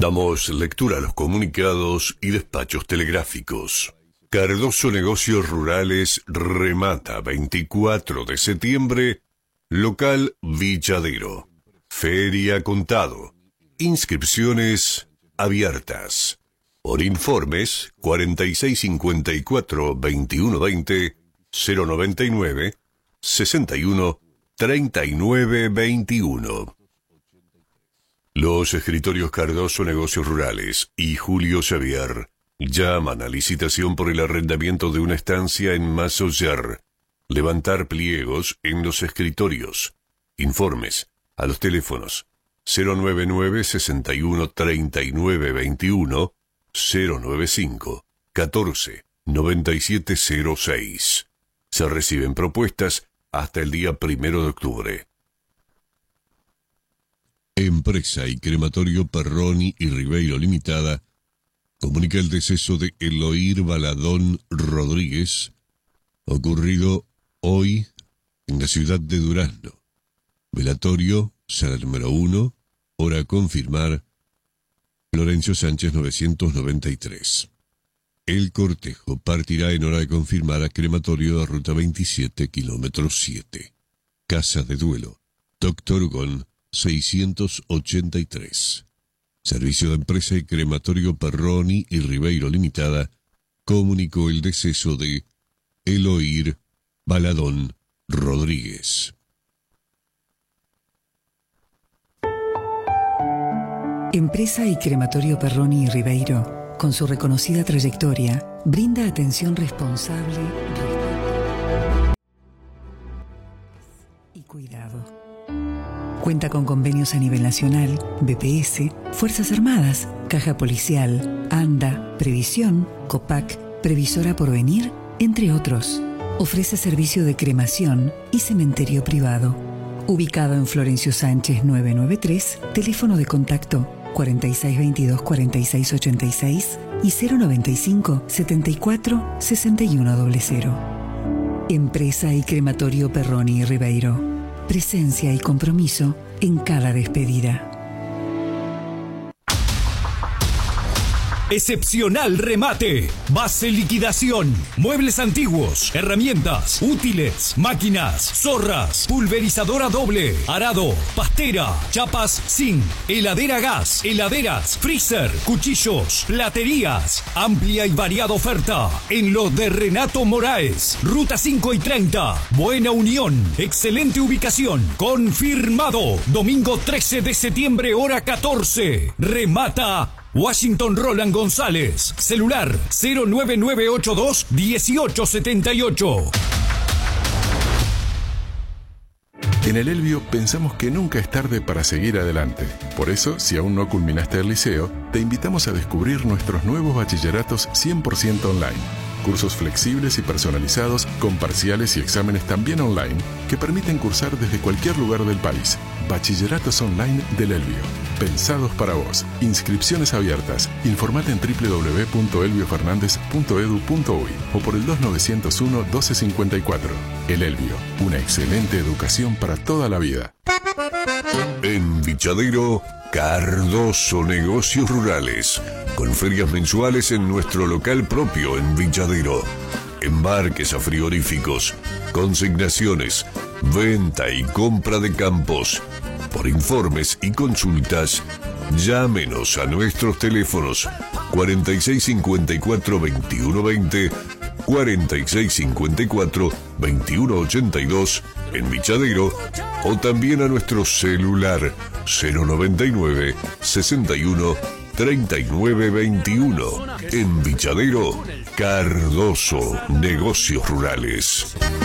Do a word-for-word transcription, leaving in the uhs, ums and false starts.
Damos lectura a los comunicados y despachos telegráficos. Cardoso Negocios Rurales remata veinticuatro de septiembre, local Villadero. Feria Contado. Inscripciones abiertas. Por informes, cuarenta y seis cincuenta y cuatro, veintiuno veinte, cero noventa y nueve, sesenta y uno, treinta y nueve veintiuno. Los escritorios Cardoso Negocios Rurales y Julio Xavier llaman a licitación por el arrendamiento de una estancia en Masoller. Levantar pliegos en los escritorios. Informes a los teléfonos cero noventa y nueve, sesenta y uno, treinta y nueve veintiuno, cero noventa y cinco, catorce, noventa y siete cero seis. Se reciben propuestas hasta el día primero de octubre. Empresa y Crematorio Perroni y Ribeiro Limitada comunica el deceso de Eloir Baladón Rodríguez, ocurrido hoy en la ciudad de Durazno. Velatorio, sala número uno, hora a confirmar, Florencio Sánchez novecientos noventa y tres. El cortejo partirá en hora de confirmar a Crematorio de Ruta veintisiete, kilómetro siete. Casa de Duelo, Doctor Gon, seiscientos ochenta y tres. Servicio de Empresa y Crematorio Perroni y Ribeiro Limitada comunicó el deceso de Eloir Baladón Rodríguez. Empresa y Crematorio Perroni y Ribeiro, con su reconocida trayectoria, brinda atención responsable y cuidado. Cuenta con convenios a nivel nacional, B P S, Fuerzas Armadas, Caja Policial, ANDA, Previsión, COPAC, Previsora Porvenir, entre otros. Ofrece servicio de cremación y cementerio privado. Ubicado en Florencio Sánchez novecientos noventa y tres, teléfono de contacto cuarenta y seis veintidós, cuarenta y seis ochenta y seis y cero noventa y cinco, setenta y cuatro, sesenta y uno cero. Empresa y Crematorio Perroni y Ribeiro. Presencia y compromiso en cada despedida. Excepcional remate, base liquidación, muebles antiguos, herramientas, útiles, máquinas, zorras, pulverizadora doble, arado, pastera, chapas zinc, heladera gas, heladeras, freezer, cuchillos, platerías, amplia y variada oferta en lo de Renato Moraes, Ruta cinco y treinta, Buena Unión, excelente ubicación, confirmado, domingo trece de septiembre, hora catorce, remata Washington Roland González, celular cero nueve nueve ocho dos, uno ocho siete ocho. En el Elbio pensamos que nunca es tarde para seguir adelante. Por eso, si aún no culminaste el liceo, te invitamos a descubrir nuestros nuevos bachilleratos cien por ciento online. Cursos flexibles y personalizados con parciales y exámenes también online que permiten cursar desde cualquier lugar del país. Bachilleratos online del Elbio. Pensados para vos. Inscripciones abiertas. Informate en doble u doble u doble u punto elbio fernández punto edu punto uy o por el dos nueve cero uno, doce cincuenta y cuatro. El Elbio. Una excelente educación para toda la vida. En Villadero, Cardoso Negocios Rurales, con ferias mensuales en nuestro local propio en Villadero. Embarques a frigoríficos, consignaciones, venta y compra de campos. Por informes y consultas, llámenos a nuestros teléfonos cuarenta y seis cincuenta y cuatro, veintiuno veinte, cuarenta y seis cincuenta y cuatro, veintiuno ochenta y dos en Villadero o también a nuestro celular cero noventa y nueve, sesenta y uno, treinta y nueve veintiuno. En Villadero, Cardoso Negocios Rurales.